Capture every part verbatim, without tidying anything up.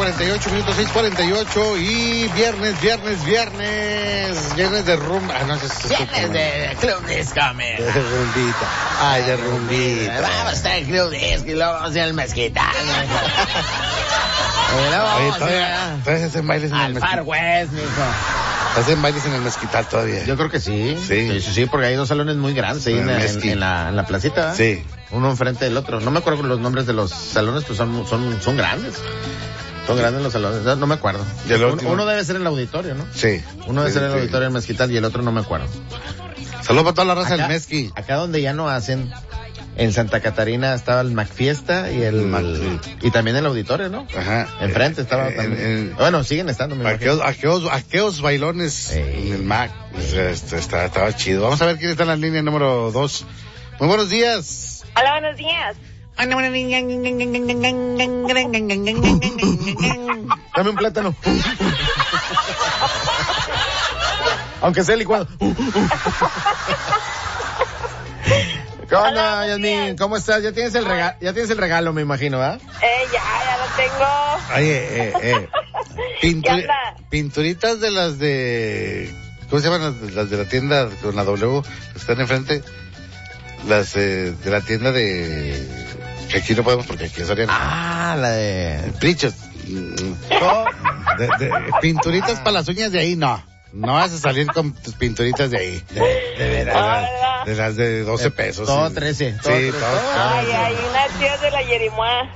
cuarenta y ocho minutos, seis cuarenta y ocho y viernes, viernes, viernes, viernes de rumba. Ah, no, es, es, viernes de Club Disco, amigo. De rumbita. Ay, de rumbita. Vamos a estar en Club Disco y luego vamos a ir al mezquital. Y luego Oye, vamos a todavía, ir todavía se hacen bailes en el al Far mezquital. West, mijo. Hacen bailes en el mezquital todavía. Yo creo que sí. Sí. Sí, sí, sí, porque hay dos salones muy grandes ahí en, En el la, en, mezquite. en la, en la placita, ¿verdad? Sí. Uno enfrente del otro. No me acuerdo los nombres de los salones, pero son, son, son grandes. Son grandes los salones. No, no me acuerdo. Y el uno, último- uno debe ser el auditorio, ¿no? Sí. Uno debe Sí, ser el sí. auditorio del mezquital y el otro no me acuerdo. Saludos para toda la raza del Acá, mezqui. acá donde ya no hacen, en Santa Catarina estaba el Macfiesta y el, Mac- y también el auditorio, ¿no? Ajá. Enfrente estaba Eh, también. en- en- Bueno, siguen estando, me imagino. Aquellos, aquellos, aquellos bailones Ey. en el Mac. Este, está, estaba chido. Vamos a ver quién está en la línea número dos. Muy buenos días. Hola, buenos días. Dame un plátano. Aunque sea licuado. ¿Qué onda, Hola, buenos Yasmin? días. ¿Cómo estás? Ya tienes el regalo, ya tienes el regalo, me imagino, ¿verdad? Eh, ya, ya lo tengo. Oye, eh, eh. Pintu- ¿Qué onda? Pinturitas de las de... ¿Cómo se llaman las, las de la tienda con la W que están enfrente? Las eh, de la tienda de... Que aquí no podemos porque aquí estarían... Ah, la de... Prichos. De, de- pinturitas para las uñas de ahí, no. No vas a salir con tus pinturitas de ahí. De, de veras, Ah, ¿verdad? de las de doce pesos. Todo sí. trece, Sí, todo trece. todo. Ay, hay unas tías de la Yerimua.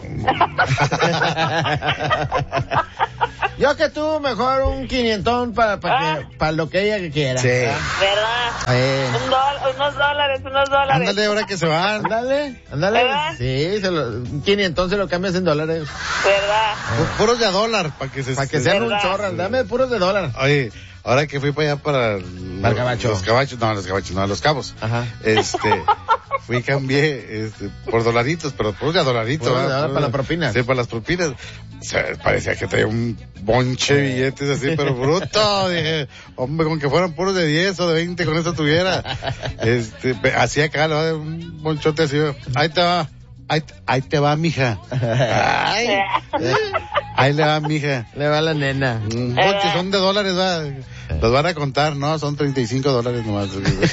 Yo que tú, mejor un quinientón para pa que, pa lo que ella que quiera. Sí. ¿verdad? ¿Verdad? Eh. Un dol- unos dólares, unos dólares. Ándale, ahora que se van. Ándale, ándale. ¿Verdad? Sí, se lo, un quinientón se lo cambias en dólares. ¿Verdad? Pu- Puros de a dólar, para que se... Para que sean un ¿Verdad? chorro. Dame puros de dólar. Oye, ahora que fui para allá para... Para el Gabacho. Los Gabachos, no, los Gabachos, no, los Cabos. Ajá. Este... Fui y cambié este, por dolaritos, pero puros de a dolaritos. Puros de ¿verdad? dólar para las propinas. Sí, para las propinas. O sea, parecía que traía un bonche de billetes así, pero bruto. Dije, hombre, con que fueran puros de diez o de veinte, con eso tuviera. Este, ve- así acá, ¿no? Un bonchote así. Ahí te va. Ahí, ahí te va, mija. Ay, ahí le va, mija. Le va la nena. Un bonche, son de dólares, ¿verdad? Los van a contar, ¿no? Son treinta y cinco dólares nomás.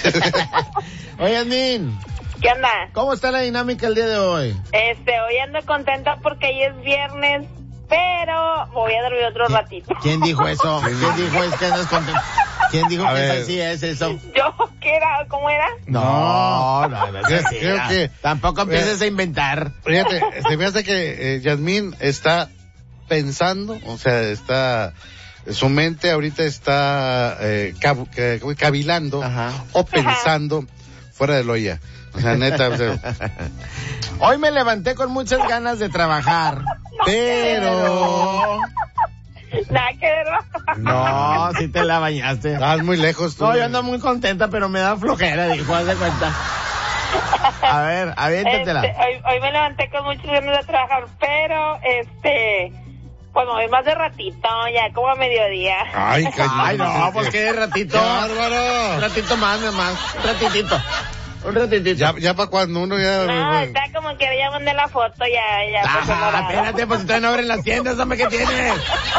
Oye, Admin, ¿Qué onda? ¿cómo está la dinámica el día de hoy? Este, hoy ando contenta porque hoy es viernes, pero voy a dormir otro ratito. ¿Quién dijo eso? ¿Quién dijo es que andas contento? ¿Quién dijo A que ver. así es eso? Yo, ¿qué era? ¿Cómo era? No, no, no es Creo- así, creo no. que- Tampoco empieces a inventar. Fíjate, se me hace que eh, Yasmín está pensando, o sea, está, su mente ahorita está eh, cab- que- como cavilando Ajá. o pensando fuera del olla. O sea, neta, o sea, Hoy me levanté con muchas ganas de trabajar, pero... Nada que ver. No, si te la bañaste. estás muy lejos tú. No, yo ando muy contenta, pero me da flojera, dijo, haz de cuenta. A ver, aviéntatela. Este, hoy, hoy me levanté con muchas ganas de trabajar, pero, este, pues me voy más de ratito, ya como a mediodía. Ay, cállate. Ay, no, pues qué ratito. ¡Qué Un bárbaro! ratito más, nada más. Un ratitito. Un ratitito. Ya, ya para cuando uno ya... No, está como que ya mandé la foto, ya, ya. pues, Ah, enamorada. espérate, pues si todavía no abren las tiendas, hombre, ¿qué tienes?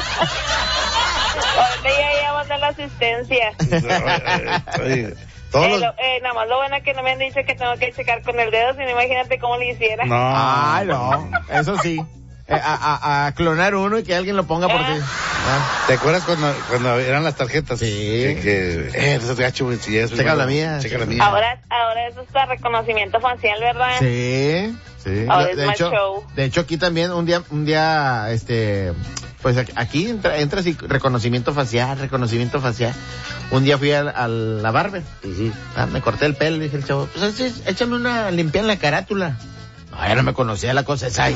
Ahorita ya, ya mandé la asistencia. Oye, todos Eh, los... lo- eh, nada más lo bueno es que no me han dicho que tengo que checar con el dedo, sino imagínate cómo le hiciera. No. Ay, no, eso sí. Eh, a, a, a clonar uno y que alguien lo ponga por ti. Ah. ¿Te acuerdas cuando, cuando eran las tarjetas? Sí. Que, que eh, eso es gacho, güey, si es, Checa la mía. Checa la mía. Ahora, ahora eso está reconocimiento facial, ¿verdad? Sí, sí. Ahora De, es de más hecho, show. de hecho aquí también un día, un día, este, pues aquí- aquí entra, entra así reconocimiento facial, reconocimiento facial. Un día fui a, a la barber, Ujú. ah, me corté el pelo y dije el chavo, pues así, échame una limpia en la carátula. No, ya no me conocía la cosa esa ahí.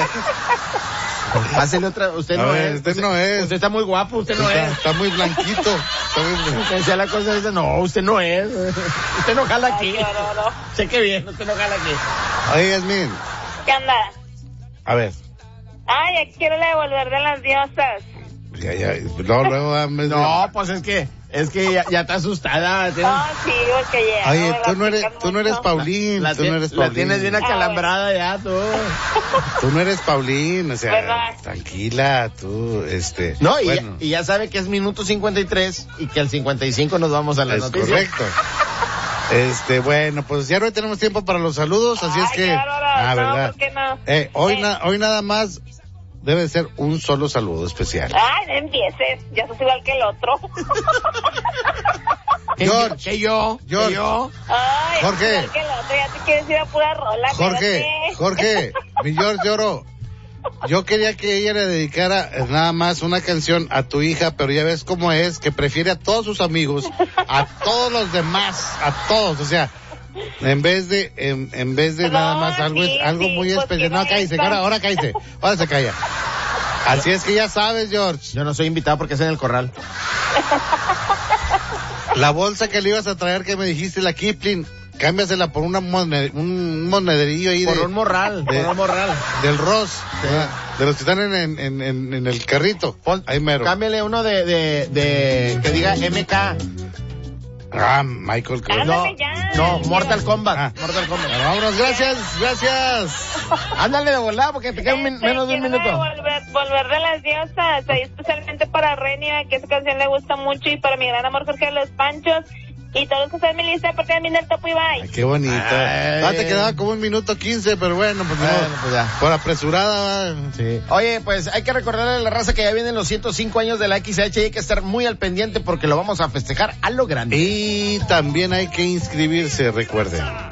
Pásele otra, usted A no ver, es. usted no es. Usted está muy guapo, usted no Está, es. está muy blanquito. Está muy blanquito. Decía la cosa esa, no, usted no es. Usted no jala aquí. Ay, no, no, no. Sé que bien, usted no jala aquí. Oye, Yasmín, ¿Qué onda? a ver. Ay, ya quiero la devolver de las diosas. Ya, ya, luego, luego, ah, me- No, pues es que Es que ya, ya está asustada. ¿Tienes? Oh, sí, porque ya. Oye, me tú la no eres, aplican tú no eres mucho. Paulín, La, tú ti- no eres la Paulín. tienes bien acalambrada ya, tú. Tú no eres Paulín, o sea, ¿Verdad? tranquila, tú, este. No, y, bueno, ya, y ya sabe que es minuto cincuenta y tres y que al cincuenta y cinco nos vamos a la es noticia. correcto. Este, bueno, pues ya no tenemos tiempo para los saludos, así es Ay, que. qué bárbara. Ah, No, ¿verdad? ¿por qué no? Eh, hoy, Eh. na- hoy nada más debe ser un solo saludo especial. Ay, no empieces. Ya sos igual que el otro. ¿Qué George. yo? ¿Qué yo? George. ¿Qué yo? Ay, Jorge. igual que el otro. Ya te quieres ir a pura rola. Jorge, espérate. Jorge, mi George de Oro. Yo quería que ella le dedicara eh, nada más una canción a tu hija, pero ya ves cómo es, que prefiere a todos sus amigos, a todos los demás, a todos, o sea, en vez de, en, en vez de No, nada más algo, sí, algo sí, muy pues, especial. que No, no cállese, está. ahora, ahora cállese, ahora se calla. Así es que ya sabes, George, Yo no soy invitado porque es en el corral. la bolsa que le ibas a traer que me dijiste, la Kipling, cámbiasela por una moned- un monederillo ahí Por de, un morral, de- por un morral. del Ross, Sí. ¿verdad? De los que están en, en, en, en- en el carrito. Pon- Ahí mero. Cámbiale uno de, de, de, que diga M K. Ah, Michael Kors. Ándale, No, ya. no, Mortal Kombat. Ah. Mortal Kombat. Bueno, vámonos, gracias, gracias. Ándale de volada porque te queda un min- Este, menos de un quiero minuto. Volver, volver de las diosas, ahí especialmente para Renia, que esa canción le gusta mucho, y para mi gran amor Jorge de los Panchos, y todos los que están en mi lista, porque también del Topo y Ay, Bye. qué bonito. Ay. Ah, te quedaba como un minuto quince, pero bueno, pues, Bueno, no, pues ya. por apresurada. ¿va? Sí. Oye, pues hay que recordarle a la raza que ya vienen los ciento cinco años de la X H y hay que estar muy al pendiente porque lo vamos a festejar a lo grande. Y también hay que inscribirse, recuerden.